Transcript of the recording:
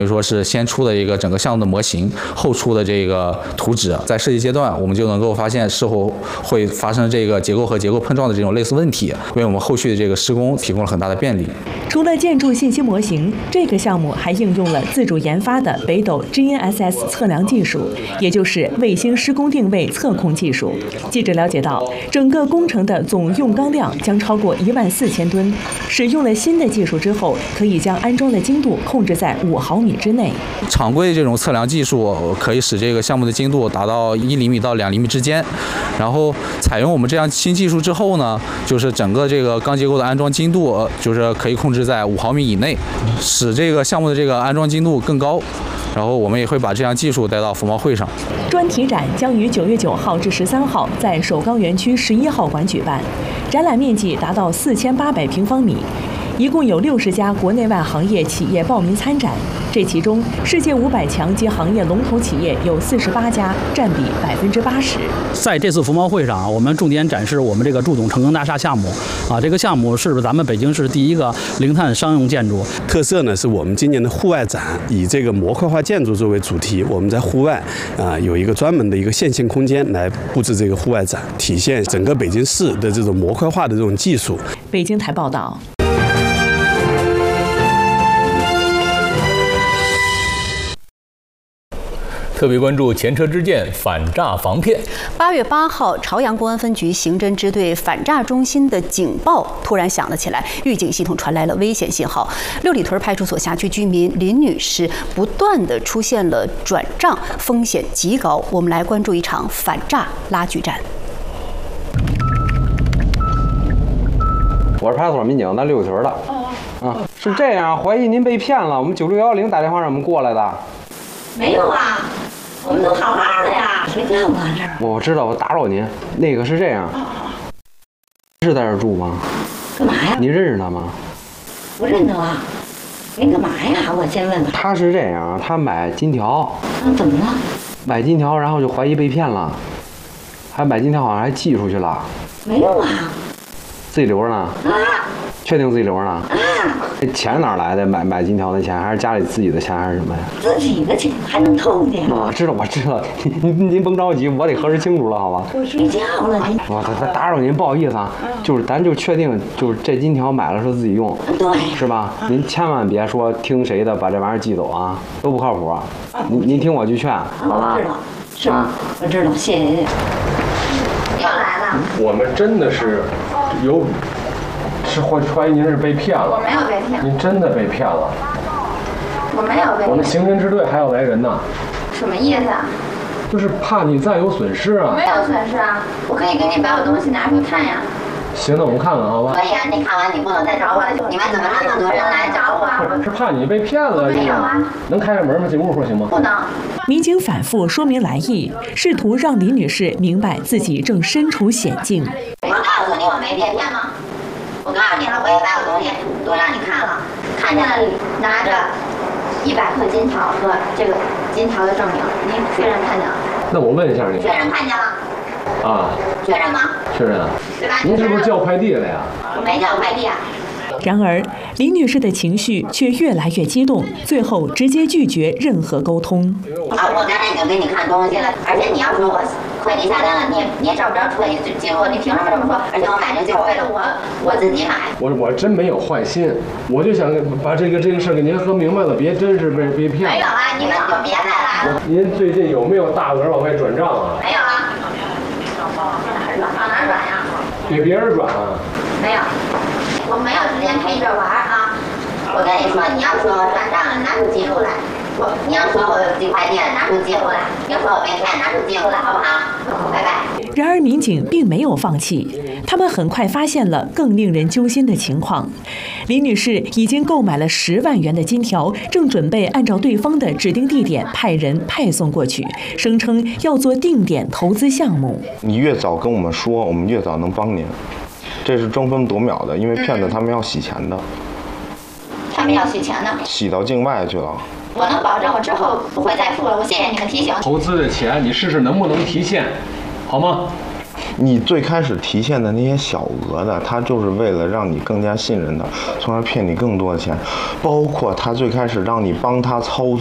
比如说是先出的一个整个项目的模型，后出的这个图纸，在设计阶段我们就能够发现是否会发生这个结构和结构碰撞的这种类似问题，为我们后续的这个施工提供了很大的便利。 除了建筑信息模型，这个项目还应用了自主研发的北斗 GNSS 测量技术，也就是卫星施工定位测控技术。记者了解到，整个工程的总用钢量将超过14000吨。使用了新的技术之后，可以将安装的精度控制在5毫米之内。 常规这种测量技术可以使这个项目的精度达到1厘米到2厘米之间，然后采用我们这样新技术之后呢，就是整个这个钢结构的安装精度就是可以控制在5毫米以内，使这个项目的这个安装精度更高。然后我们也会把这项技术带到服贸会上。 专题展将于9月9号至13号在首钢园区11号馆举办，展览面积达到4800平方米。一共有60家国内外行业企业报名参展，这其中世界500强及行业龙头企业有48家，占比80%。 在这次服贸会上，我们重点展示我们这个祝总成更大厦项目这个项目是咱们北京市第一个零碳商用建筑。 特色呢是我们今年的户外展以这个模块化建筑作为主题，我们在户外有一个专门的一个线性空间来布置这个户外展，体现整个北京市的这种模块化的这种技术。 北京台报道。 特别关注前车之鉴反诈防骗。 8月8号，朝阳公安分局刑侦支队反诈中心的警报突然响了起来，预警系统传来了危险信号。六里屯派出所辖区居民林女士不断的出现了转账，风险极高。我们来关注一场反诈拉锯战。 我是派出所民警，咱六里屯的。是这样，怀疑您被骗了，我们9610打电话让我们过来的。 没有啊。我们都好好的呀，谁骗我这儿？ 我知道，我打扰您。那个是这样，是在这儿住吗？ 干嘛呀？ 你认识他吗？ 不认得啊。你干嘛呀？我先问他。 他是这样，他买金条。 怎么了？ 买金条，然后就怀疑被骗了，还买金条好像还寄出去了。 没有啊。 自己留着呢。确定自己留着呢？这钱哪来的？买金条的钱，还是家里自己的钱，还是什么呀？ 自己的钱还能偷去？ 我知道，您甭着急，我得核实清楚了，好吧？ 我睡觉了，您。 我打扰您，不好意思啊。就是咱就确定，就是这金条买了是自己用， 对， 是吧？您千万别说听谁的把这玩意儿寄走啊，都不靠谱。您听我句劝， 好吧？知道，是吗？我知道，谢谢您。又来了。 我们真的是有。是怀疑您是被骗了？ 我没有被骗。 您真的被骗了？ 我没有被骗。 我们刑侦支队还要来人呢。 什么意思啊？ 就是怕你再有损失啊。 没有损失啊，我可以给你把我东西拿出去看呀。 行，那我们看看好吧。 可以啊，你看完你不能再找我了。你们怎么那么多人来找我啊？ 是怕你被骗了。 没有啊。 能开开门吗？进屋说行吗？ 不能。 民警反复说明来意，试图让李女士明白自己正身处险境。 我告诉你，我没被骗吗？我告诉你了，我也把我东西都让你看了，看见了拿着100克金条和这个金条的证明，您确认看见了？ 那我问一下你。 确认看见了。确认吗？ 确认。 对吧？ 您是不是叫快递了呀？ 我没叫快递啊。 然而，李女士的情绪却越来越激动，最后直接拒绝任何沟通。 我刚才已经给你看东西了，而且你要说我快递下单了，你也找不着快递记录，你凭什么这么说？而且我买这就是为了我自己买。 我真没有坏心，我就想把这个事给您说明白了，别真是被骗了。 没有啊，你们就别再来了。 您最近有没有大额往外转账啊？ 没有啊。往哪转呀？ 给别人转啊？ 没有。我没有时间陪着玩啊！我跟你说，你要说我转账了，拿出记录来；你要说我寄快递了，拿出记录来；你要说我被骗，拿出记录来，好不好？拜拜。 然而，民警并没有放弃，他们很快发现了更令人揪心的情况：李女士已经购买了10万元的金条，正准备按照对方的指定地点派人派送过去，声称要做定点投资项目。 你越早跟我们说，我们越早能帮您。这是争分夺秒的，因为骗子他们要洗钱的。 他们要洗钱的？ 洗到境外去了。 我能保证我之后不会再付了，我谢谢你们提醒。 投资的钱你试试能不能提现，好吗？ 你最开始提现的那些小额的，他就是为了让你更加信任的，从而骗你更多的钱。包括他最开始让你帮他操